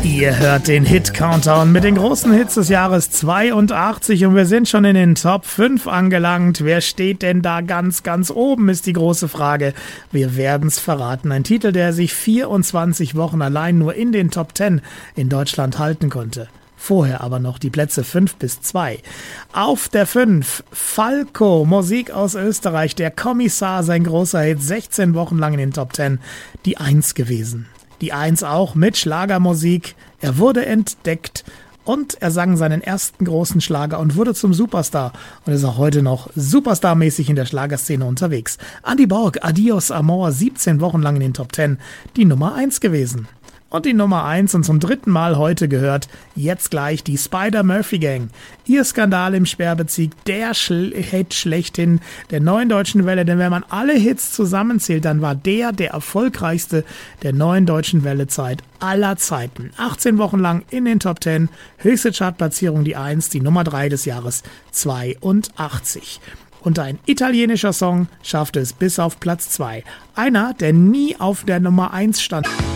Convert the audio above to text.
Ihr hört den Hit-Countdown mit den großen Hits des Jahres 82 und wir sind schon in den Top 5 angelangt. Wer steht denn da ganz, ganz oben, ist die große Frage. Wir werden's verraten. Ein Titel, der sich 24 Wochen allein nur in den Top 10 in Deutschland halten konnte. Vorher aber noch die Plätze 5 bis 2. Auf der 5, Falco, Musik aus Österreich, der Kommissar, sein großer Hit, 16 Wochen lang in den Top 10, die 1 gewesen. Die 1 auch mit Schlagermusik. Er wurde entdeckt und er sang seinen ersten großen Schlager und wurde zum Superstar und ist auch heute noch superstarmäßig in der Schlagerszene unterwegs. Andy Borg, Adios Amor, 17 Wochen lang in den Top 10, die Nummer 1 gewesen. Und die Nummer 1 und zum dritten Mal heute gehört jetzt gleich die Spider-Murphy Gang. Ihr Skandal im Sperrbezirk, der Hit schlechthin der Neuen Deutschen Welle. Denn wenn man alle Hits zusammenzählt, dann war der erfolgreichste der Neuen Deutschen Welle-Zeit aller Zeiten. 18 Wochen lang in den Top 10, höchste Chartplatzierung die 1, die Nummer 3 des Jahres 82. Und ein italienischer Song schaffte es bis auf Platz 2. Einer, der nie auf der Nummer 1 stand.